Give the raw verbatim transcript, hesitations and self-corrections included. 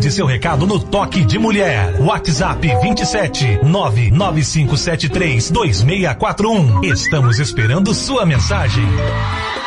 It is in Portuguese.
Mande seu recado no Toque de Mulher. WhatsApp vinte e sete nove nove cinco sete três dois seis quatro um. Estamos esperando sua mensagem.